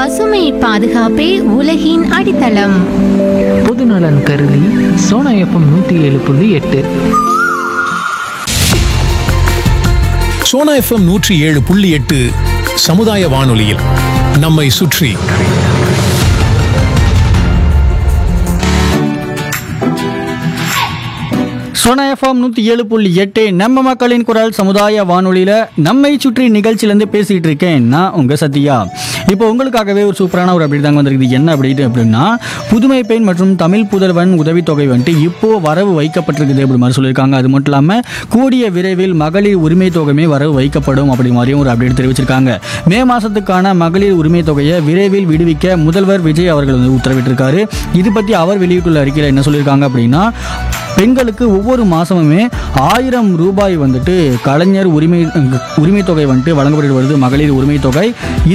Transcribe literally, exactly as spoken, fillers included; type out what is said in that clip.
பசுமை பாதுகாப்பே உலகின் அடித்தளம். பொதுநலன் கருதி சோனா எஃப்எம் நூற்றி ஏழு புள்ளி எட்டு. சோனா எஃப்எம் நூற்றி ஏழு புள்ளி எட்டு சமுதாய வானொலியில் நம்மை சுற்றி. சோனா எஃப்எம் நூற்றி ஏழு புள்ளி எட்டு நம்ம மக்களின் குரல் சமுதாய வானொலியில் நம்மை சுற்றி நிகழ்ச்சியிலேருந்து பேசிகிட்டு இருக்கேன் நான் உங்கள் சத்யா. இப்போ உங்களுக்காகவே ஒரு சூப்பரான ஒரு அப்டேட் தாங்க வந்திருக்குது. என்ன அப்டேட் அப்படின்னா, புதுமை பெண் மற்றும் தமிழ் புதல்வன் உதவித்தொகை வந்துட்டு இப்போது வரவு வைக்கப்பட்டிருக்குது அப்படி மாதிரி சொல்லியிருக்காங்க. அது மட்டும் இல்லாமல் கூடிய விரைவில் மகளிர் உரிமை தொகையுமே வரவு வைக்கப்படும் அப்படி மாதிரியும் ஒரு அப்டேட் தெரிவிச்சிருக்காங்க. மே மாதத்துக்கான மகளிர் உரிமை தொகையை விரைவில் விடுவிக்க முதல்வர் விஜய் அவர்கள் வந்து உத்தரவிட்டிருக்காரு. இது பற்றி அவர் வெளியிட்டுள்ள அறிக்கையில் என்ன சொல்லியிருக்காங்க அப்படின்னா, பெண்களுக்கு ஒவ்வொரு மாதமுமே ஆயிரம் ரூபாய் வந்துட்டு கலைஞர் உரிமை உரிமை தொகை வந்துட்டு வழங்கப்பட்டு வருது, மகளிர் உரிமை தொகை.